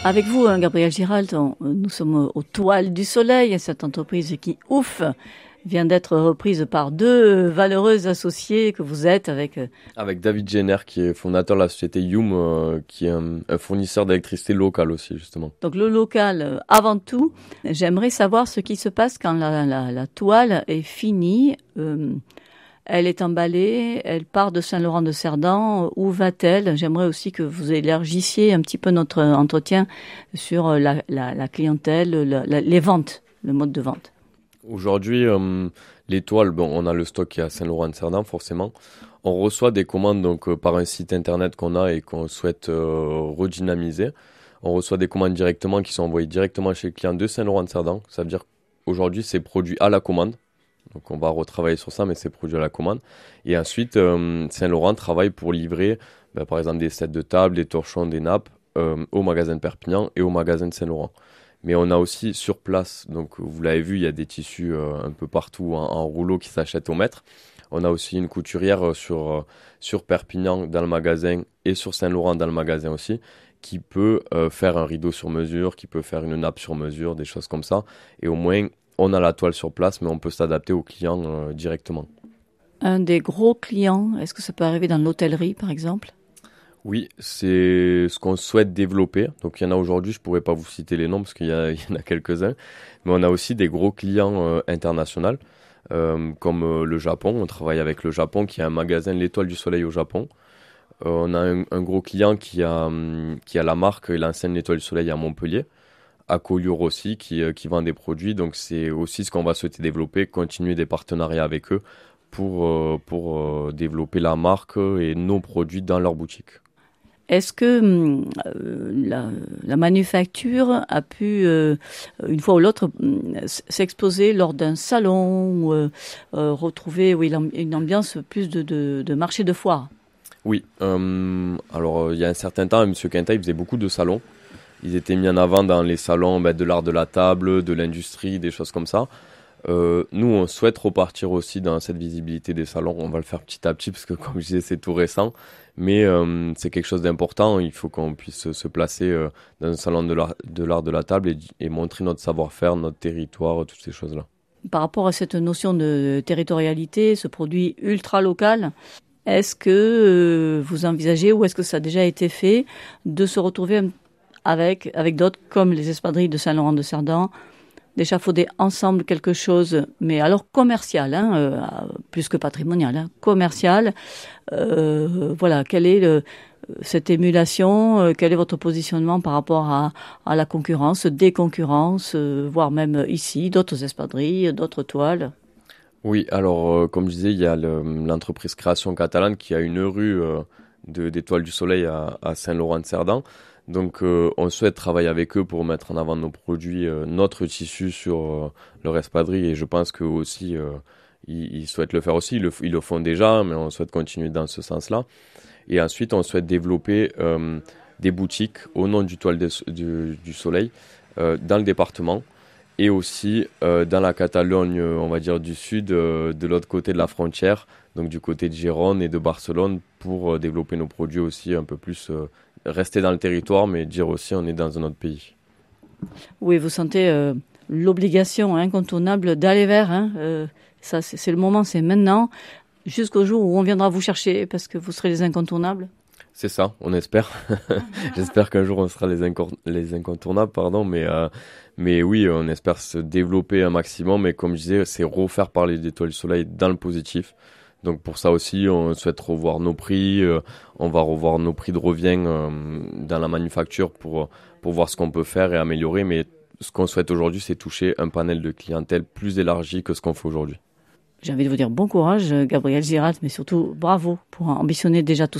Avec vous, Gabriel Giralt, nous sommes aux Toiles du Soleil, cette entreprise qui, ouf, vient d'être reprise par deux valeureux associés que vous êtes avec... Avec David Jenner, qui est fondateur de la société Youm, qui est un fournisseur d'électricité local aussi, justement. Donc le local, avant tout, j'aimerais savoir ce qui se passe quand la toile est finie. Elle est emballée, elle part de Saint-Laurent-de-Cerdan. Où va-t-elle? J'aimerais aussi que vous élargissiez un petit peu notre entretien sur la clientèle, les ventes, le mode de vente. Aujourd'hui, les toiles, on a le stock qui est à Saint-Laurent-de-Cerdan, forcément. On reçoit des commandes donc par un site internet qu'on a et qu'on souhaite redynamiser. On reçoit des commandes directement qui sont envoyées directement chez le client de Saint-Laurent-de-Cerdan. Ça veut dire qu'aujourd'hui, c'est produit à la commande. Donc on va retravailler sur ça, mais c'est produit à la commande. Et ensuite, Saint-Laurent travaille pour livrer, par exemple, des sets de table, des torchons, des nappes au magasin de Perpignan et au magasin de Saint-Laurent. Mais on a aussi sur place, donc vous l'avez vu, il y a des tissus un peu partout en rouleau qui s'achètent au mètre. On a aussi une couturière sur Perpignan dans le magasin et sur Saint-Laurent dans le magasin aussi, qui peut faire un rideau sur mesure, qui peut faire une nappe sur mesure, des choses comme ça. Et au moins, on a la toile sur place, mais on peut s'adapter aux clients directement. Un des gros clients, est-ce que ça peut arriver dans l'hôtellerie par exemple ? Oui, c'est ce qu'on souhaite développer. Donc il y en a aujourd'hui, je ne pourrais pas vous citer les noms parce qu'il y en a quelques-uns. Mais on a aussi des gros clients internationaux, comme le Japon. On travaille avec le Japon qui a un magasin de l'Étoile du Soleil au Japon. On a un gros client qui a la marque et l'enseigne l'Étoile du Soleil à Montpellier. À Collioure aussi, qui vend des produits. Donc c'est aussi ce qu'on va souhaiter développer, continuer des partenariats avec eux pour développer la marque et nos produits dans leur boutique. Est-ce que la manufacture a pu, une fois ou l'autre, s'exposer lors d'un salon ou retrouver une ambiance plus de marché de foire? Oui, alors il y a un certain temps, M. Quinta, il faisait beaucoup de salons. Ils étaient mis en avant dans les salons de l'art de la table, de l'industrie, des choses comme ça. Nous, on souhaite repartir aussi dans cette visibilité des salons. On va le faire petit à petit parce que, comme je disais, c'est tout récent. Mais c'est quelque chose d'important. Il faut qu'on puisse se placer dans un salon de l'art de la table et montrer notre savoir-faire, notre territoire, toutes ces choses-là. Par rapport à cette notion de territorialité, ce produit ultra local, est-ce que vous envisagez, ou est-ce que ça a déjà été fait, de se retrouver avec d'autres comme les espadrilles de Saint-Laurent-de-Cerdan, d'échafauder ensemble quelque chose, mais alors commercial, plus que patrimonial, commercial. Voilà, quelle est cette émulation, quel est votre positionnement par rapport à la concurrence, des concurrences, voire même ici, d'autres espadrilles, d'autres toiles? Oui, alors comme je disais, il y a l'entreprise Création Catalane qui a une rue d'Étoile du Soleil à Saint-Laurent-de-Cerdan. Donc on souhaite travailler avec eux pour mettre en avant nos produits, notre tissu sur leur espadrille, et je pense qu'eux aussi ils souhaitent le faire aussi, ils le font déjà, mais on souhaite continuer dans ce sens-là. Et ensuite on souhaite développer des boutiques au nom du Toile du Soleil dans le département et aussi dans la Catalogne, on va dire du sud, de l'autre côté de la frontière, donc du côté de Gérone et de Barcelone, pour développer nos produits aussi un peu plus, rester dans le territoire, mais dire aussi on est dans un autre pays. Oui, vous sentez l'obligation incontournable d'aller vers, ça c'est le moment, c'est maintenant, jusqu'au jour où on viendra vous chercher parce que vous serez les incontournables. C'est ça, on espère. J'espère qu'un jour on sera les incontournables, mais oui, on espère se développer un maximum. Mais comme je disais, c'est refaire parler d'Étoile du Soleil dans le positif. Donc pour ça aussi, on souhaite revoir nos prix. On va revoir nos prix de revient dans la manufacture pour voir ce qu'on peut faire et améliorer. Mais ce qu'on souhaite aujourd'hui, c'est toucher un panel de clientèle plus élargi que ce qu'on fait aujourd'hui. J'ai envie de vous dire bon courage, Gabriel Giralt, mais surtout bravo pour ambitionner déjà tout